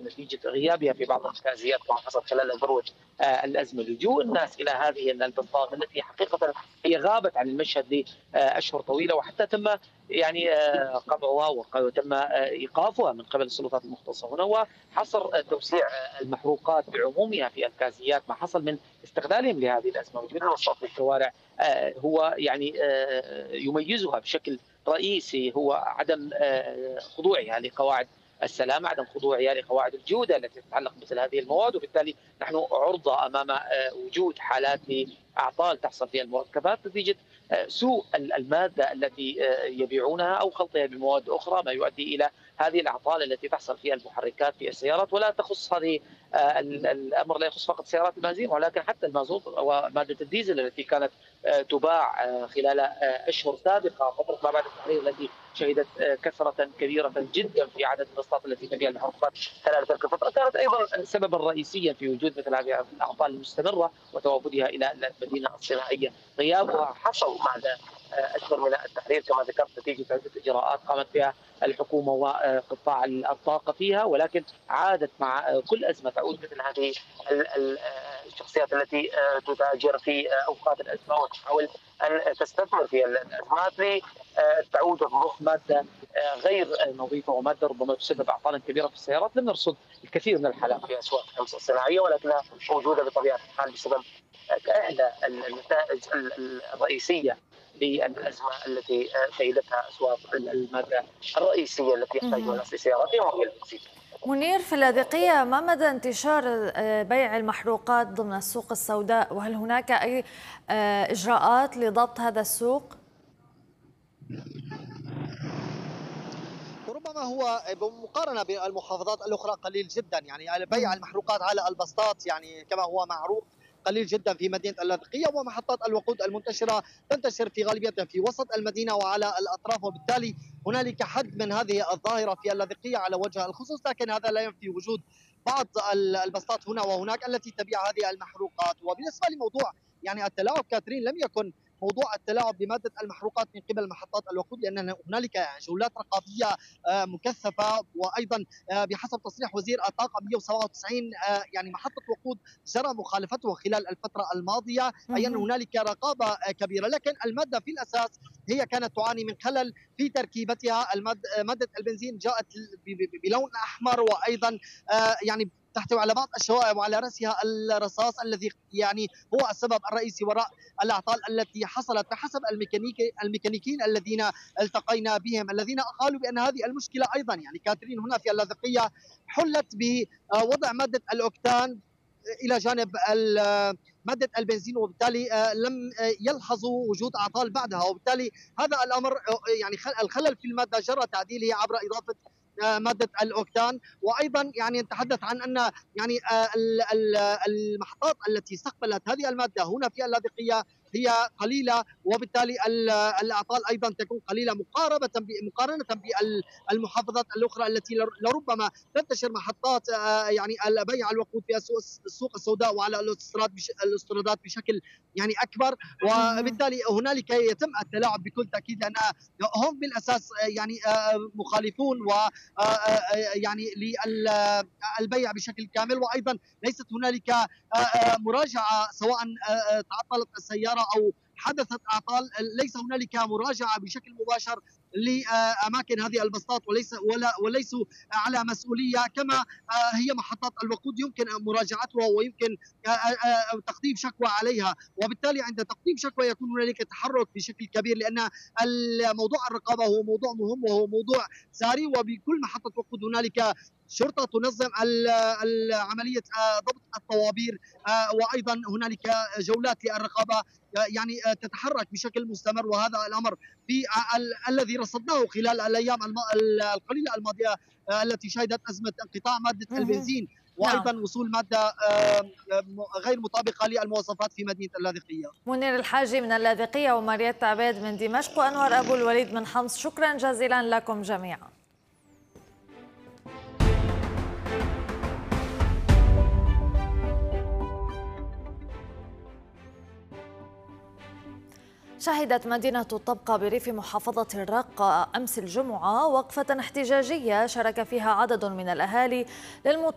نتيجة غيابها في بعض الغازيات كما حصل خلال ذروة الأزمة. لجوء الناس إلى هذه البطاقة التي حقيقة هي غابت عن المشهد لأشهر طويلة، وحتى تم يعني قطعها وتم إيقافها من قبل السلطات المختصة هنا، وحصر توسيع المحروقات بعمومها في الغازيات. ما حصل من استغلالهم لهذه الأزمة وجود الوسط في الشوارع هو يعني يميزها بشكل رئيسي هو عدم خضوعها لقواعد السلامة، عدم خضوعها لقواعد الجودة التي تتعلق بمثل هذه المواد، وبالتالي نحن عرضة أمام وجود حالات لأعطال تحصل في المركبات نتيجة سوء المادة التي يبيعونها أو خلطها بمواد أخرى، ما يؤدي إلى هذه الأعطال التي تحصل في المحركات في السيارات. ولا تخص هذه الأمر لا يخص فقط سيارات البنزين، ولكن حتى المازوت ومادة الديزل التي كانت تباع خلال أشهر سابقة فترة ما بعد التحرير التي شهدت كثرة كبيرة جدا في عدد البسطات التي تبيع المحروقات خلال تلك الفترة، كانت أيضا سببا رئيسيا في وجود مثل هذه الأعطال المستمرة وتوافدها إلى المدينة الصناعية. غيابها حصل بعد أشهر من التحرير كما ذكرت نتيجة عدة إجراءات قامت بها الحكومة وقطاع الطاقة فيها، ولكن عادت مع كل أزمة تعود مثل هذه الشخصيات التي تتاجر في أوقات الأزمة وتحاول أن تستثمر في الأزمات لتعود تضخ مادة غير نظيفة ومادة ربما تسبب أعطالا كبيرة في السيارات. لم نرصد الكثير من الحالات في أسواق حمص الصناعية، ولكنها موجودة بطبيعة الحال بسبب إحدى النتائج الرئيسية للأزمة التي شهدتها أسواق المادة الرئيسية التي يحتاجها الناس لسياراتهم وهي البنزين. منير، في اللاذقية ما مدى انتشار بيع المحروقات ضمن السوق السوداء، وهل هناك أي إجراءات لضبط هذا السوق؟ ربما هو بمقارنة بالمحافظات الأخرى قليل جدا، يعني بيع المحروقات على البسطات يعني كما هو معروف قليل جدا في مدينة اللاذقية، ومحطات الوقود المنتشرة تنتشر في غالبيتها في وسط المدينة وعلى الأطراف، وبالتالي هنالك حد من هذه الظاهرة في اللاذقية على وجه الخصوص، لكن هذا لا ينفي وجود بعض البسطات هنا وهناك التي تبيع هذه المحروقات. وبالنسبة لموضوع يعني التلاعب كاترين، لم يكن موضوع التلاعب بماده المحروقات من قبل محطات الوقود، لان هنالك جولات رقابيه مكثفه، وايضا بحسب تصريح وزير الطاقه 197 يعني محطه وقود جرى مخالفته خلال الفتره الماضيه، اي ان هنالك رقابه كبيره. لكن الماده في الاساس هي كانت تعاني من خلل في تركيبتها. ماده البنزين جاءت بلون احمر، وايضا يعني تحتوي على بعض الشوائب وعلى راسها الرصاص الذي يعني هو السبب الرئيسي وراء الاعطال التي حصلت بحسب الميكانيكيين الذين التقينا بهم، الذين قالوا بان هذه المشكله ايضا يعني كاترين هنا في اللاذقيه حلت بوضع ماده الاوكتان الى جانب ماده البنزين، وبالتالي لم يلحظوا وجود اعطال بعدها، وبالتالي هذا الامر يعني الخلل في الماده جرى تعديله عبر اضافه ماده الاوكتان. وايضا يعني نتحدث عن ان يعني المحطات التي استقبلت هذه الماده هنا في اللاذقيه هي قليله، وبالتالي الاعطال ايضا تكون قليله مقارنه بالمحافظات الاخرى التي لربما تنتشر محطات يعني بيع الوقود في السوق السوداء وعلى الاستيرادات بشكل يعني اكبر. وبالتالي هنالك يتم التلاعب بكل تاكيد، لان هم بالاساس يعني مخالفون و يعني للبيع بشكل كامل، وايضا ليست هنالك مراجعه سواء تعطلت السياره او حدثت اعطال، ليس هنالك مراجعه بشكل مباشر لاماكن هذه البسطات، وليسوا على مسؤوليه كما هي محطات الوقود يمكن مراجعتها ويمكن تقديم شكوى عليها. وبالتالي عند تقديم شكوى يكون هنالك تحرك بشكل كبير، لان موضوع الرقابه هو موضوع مهم وهو موضوع ساري، وبكل محطه وقود هنالك شرطه تنظم عمليه ضبط الطوابير، وايضا هنالك جولات للرقابه يعني تتحرك بشكل مستمر. وهذا الامر في الذي رصدناه خلال الايام القليله الماضيه التي شهدت ازمه انقطاع ماده البنزين، وايضا وصول ماده غير مطابقه للمواصفات في مدينه اللاذقيه. منير الحاجي من اللاذقيه وماريت عبيد من دمشق وانور ابو الوليد من حمص، شكرا جزيلا لكم جميعا. شهدت مدينة الطبقة بريف محافظة الرقة أمس الجمعة وقفة احتجاجية شارك فيها عدد من الأهالي